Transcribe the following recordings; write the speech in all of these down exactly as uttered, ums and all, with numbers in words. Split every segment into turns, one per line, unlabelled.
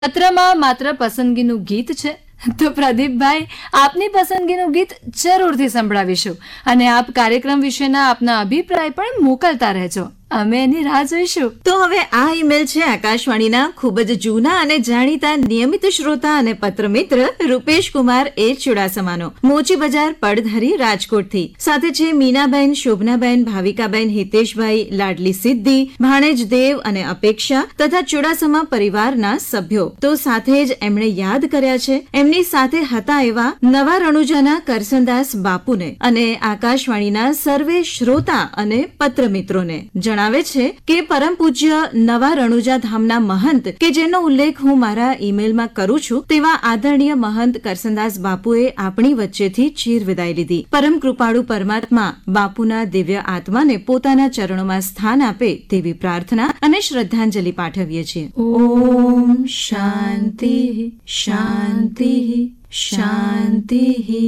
પત્રમાં માત્ર પસંદગીનું ગીત છે તો પ્રદીપભાઈ આપની પસંદગીનું ગીત જરૂરથી સંભળાવીશું અને આપ કાર્યક્રમ વિશેના આપના અભિપ્રાય પણ મોકલતા રહેજો, અમે એની રાહ જોઈશું.
તો હવે આ ઈમેલ છે આકાશવાણીના ખૂબ જ જૂના અને જાણીતા નિયમિત શ્રોતા અને પત્રમિત્ર રૂપેશ કુમાર એ ચુડાસમાનો, મોચી બજાર પડધરી રાજકોટથી. સાથે છે મીનાબેન, શોભનાબેન, ભાવિકાબેન, હિતેશભાઈ, લાડલી સિદ્ધિ, ભાણેજ દેવ અને અપેક્ષા તથા ચુડાસમા પરિવારના સભ્યો. તો સાથે જ એમણે યાદ કર્યા છે એમની સાથે હતા એવા નવા રણુજાના કરસનદાસ બાપુને અને આકાશવાણીના સર્વે શ્રોતા અને પત્રમિત્રોને. જણાવે છે કે પરમ પૂજ્ય નવા રણુજા ધામના મહંત કે જેનો ઉલ્લેખ હું મારા ઈમેલમાં કરું છું તેવા આદરણીય મહંત કરસનદાસ બાપુએ આપણી વચ્ચેથી ચીર વિદાય લીધી. પરમ કૃપાળુ પરમાત્મા બાપુના દિવ્ય આત્માને પોતાના ચરણોમાં સ્થાન આપે તેવી પ્રાર્થના અને શ્રદ્ધાંજલિ પાઠવીએ છીએ. ઓમ શાંતિ શાંતિ શાંતિ.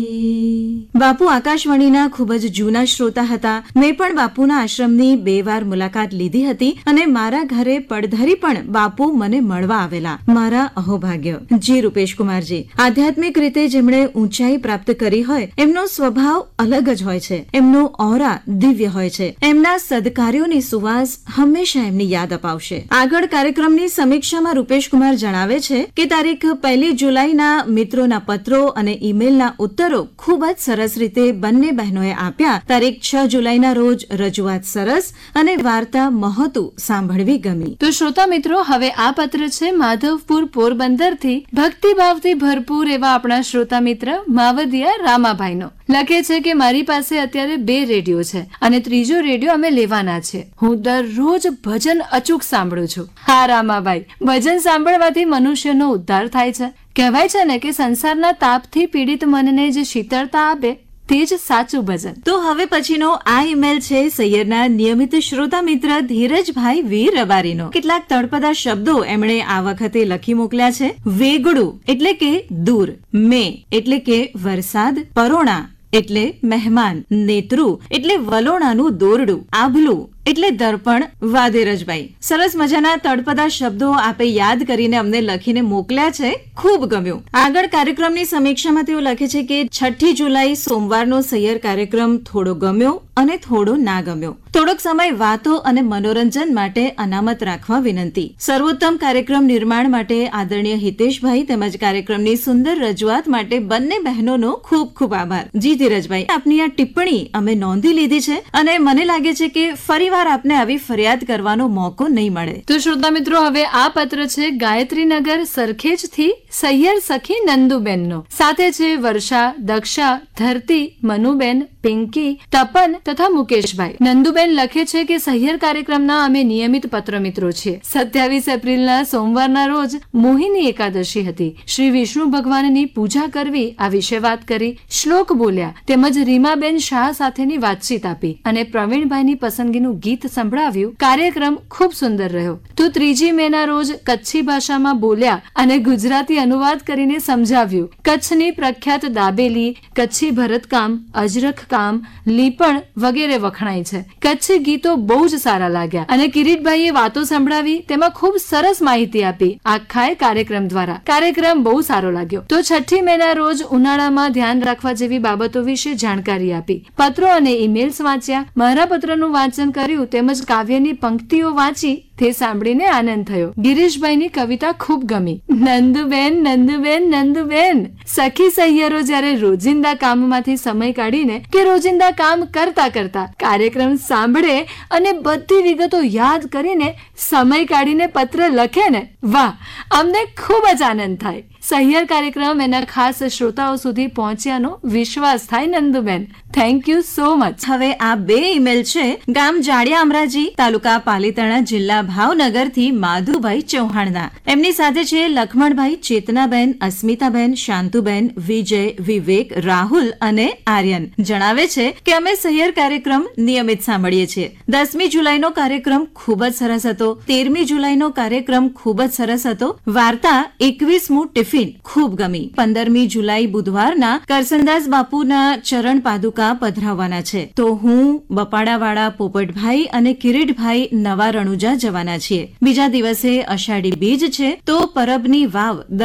બાપુ આકાશવાણીના ખૂબ જ જૂના શ્રોતા હતા. મેં પણ બાપુના આશ્રમની બે વાર મુલાકાત લીધી હતી અને મારા ઘરે પડધરી પણ બાપુ મને મળવા આવેલા. મારા અહોભાગ્ય. જી રૂપેશ કુમારજી, આધ્યાત્મિક રીતે જેમણે ઊંચાઈ પ્રાપ્ત કરી હોય એમનો સ્વભાવ અલગ જ હોય છે, એમનો ઓરા દિવ્ય હોય છે, એમના સદકાર્યોની સુવાસ હંમેશા એમની યાદ અપાવશે. આગળ કાર્યક્રમની સમીક્ષામાં રૂપેશ કુમાર જણાવે છે કે તારીખ પહેલી જુલાઈના મિત્રોના પત્રો અને ઈમેલના ઉત્તરો ખૂબ જ સરસ રીતે બંને બહેનોએ આપ્યા. તારીખ છ જુલાઈના રોજ રજૂઆત સરસ અને વાર્તા મહોતું સાંભળવી ગમી.
તો શ્રોતા મિત્રો, હવે આ પત્ર છે માધવપુર પોરબંદરથી ભક્તિભાવથી ભરપૂર એવા આપણા શ્રોતા મિત્ર માવદિયા રામાભાઈનો. લખે છે કે મારી પાસે અત્યારે બે રેડિયો છે અને ત્રીજો રેડિયો અમે લેવાના છે. હું દરરોજ ભજન અચૂક સાંભળું છું. હા રામાભાઈ, ભજન સાંભળવાથી મનુષ્યનો ઉદ્ધાર થાય છે. કહેવાય છે ને કે સંસારના તાપથી પીડિત મનને જે શીતળતા આપે તે જ સાચું ભજન.
તો હવે પછીનો આ ઈમેલ છે સૈયરના નિયમિત શ્રોતા મિત્ર ધીરજભાઈ વીર રબારીનો. કેટલાક તળપદા શબ્દો એમણે આ વખતે લખી મોકલ્યા છે. વેગડું એટલે કે દૂર, મે એટલે કે વરસાદ, પરોણા એટલે મહેમાન, નેત્રુ એટલે વલોણાનું દોરડું, આભલું એટલે દર્પણ. વાદેરજભાઈ, સરસ મજાના તળપદા શબ્દો આપે યાદ કરીને અમને લખીને મોકલ્યા છે, ખૂબ ગમ્યું. આગળ કાર્યક્રમની સમીક્ષામાં તેઓ લખે છે કે છઠ્ઠી જુલાઈ સોમવારનો સૈયર કાર્યક્રમ થોડો ગમ્યો અને થોડો ના ગમ્યો. થોડોક સમય વાતો અને મનોરંજન માટે અનામત રાખવા વિનંતી. સર્વોત્તમ કાર્યક્રમ નિર્માણ માટે આદરણીય હિતેશભાઈ તેમજ કાર્યક્રમની સુંદર રજૂઆત માટે બંને બહેનોનો ખૂબ ખૂબ આભાર. જી ધીરજભાઈ, આપની આ ટિપ્પણી અમે નોંધી લીધી છે અને મને લાગે છે કે ફરી વાર આપને આવી ફરિયાદ કરવાનો મોકો નહીં મળે.
તો શ્રોતા મિત્રો, હવે આ પત્ર છે ગાયત્રીનગર સરખેજ થી સૈયર સખી નંદુબેનનો. સાથે છે વર્ષા, દક્ષા, ધરતી, મનુબેન, પિંકી, તપન તથા મુકેશભાઈ. નંદુબેન લખે છે કે સૈયર કાર્યક્રમના અમે નિયમિત પત્ર મિત્રો છીએ. સત્યાવીસ એપ્રિલના સોમવારના રોજ મોહિની એકાદશી હતી. શ્રી વિષ્ણુ ભગવાનની પૂજા કરવી આ વિશે વાત કરી, શ્લોક બોલ્યા તેમજ રીમાબેન શાહ સાથેની વાતચીત આપી અને પ્રવીણભાઈની પસંદગીનું ગીત સંભળાવ્યું. કાર્યક્રમ ખૂબ સુંદર રહ્યો. તો ત્રીજી મે ના રોજ કચ્છી ભાષામાં બોલ્યા અને ગુજરાતી અનુવાદ કરીને સમજાવ્યું. કચ્છની પ્રખ્યાત દાબેલી, કચ્છી ભરતકામ, અજરખ કામ, લીપણ વગેરે વખણાય છે. કચ્છી ગીતો બહુ જ સારા લાગ્યા અને કિરીટભાઈએ વાતો સંભળાવી, તેમાં ખૂબ સરસ માહિતી આપી આખાય કાર્યક્રમ દ્વારા. કાર્યક્રમ બહુ સારો લાગ્યો. તો છઠ્ઠી મે ના રોજ ઉનાળામાં ધ્યાન રાખવા જેવી બાબતો વિશે જાણકારી આપી. પત્રો અને ઈમેલ્સ વાંચ્યા, મારા પત્રનું વાંચન કર્યું તેમજ કાવ્યની પંક્તિઓ વાંચી તે સાંભળીને આનંદ થયો. ગિરીશભાઈની કવિતા ખૂબ ગમી. નંદુબેન નંદુબેન નંદુબેન, સખી સહિયરો જ્યારે રોજિંદા કામમાંથી સમય કાઢીને કે રોજિંદા કામ કરતા કરતા કાર્યક્રમ સાંભળે અને બધી વિગતો યાદ કરીને સમય કાઢીને પત્ર લખે ને, વાહ, અમને ખૂબ જ આનંદ થાય. સહિયર કાર્યક્રમ એના ખાસ શ્રોતાઓ સુધી પહોંચ્યાનો વિશ્વાસ થાય. Nanduben, thank you so much.
હવે આ બે ઈમેલ છે ગામ જાડિયા અમરાજી, તાલુકા પાલીતાણા, જિલ્લા ભાવનગર થી માધુભાઈ ચૌહાણના. એમની સાથે છે લખમણભાઈ, ચેતનાબેન, અસ્મિતાબેન, શાંતુબેન, વિજય, વિવેક, રાહુલ અને આર્યન. જણાવે છે કે અમે સહિયર કાર્યક્રમ નિયમિત સાંભળીએ છીએ. દસમી જુલાઈનો કાર્યક્રમ ખૂબ જ સરસ હતો. તેરમી જુલાઈનો કાર્યક્રમ ખૂબ જ સરસ હતો. વાર્તા એકવીસમું ટિફિન ખૂબ ગમી. પંદરમી જુલાઈ બુધવારના કરસનદાસ બાપુના ચરણ પાદુકા પધરાવવાના છે. તો હું બપાડાવાળા પોપટભાઈ અને કિરીટભાઈ નવા રણુજા જવા જવાના છીએ. બીજા દિવસે અષાઢી બીજ છે, તો પરબની વાવ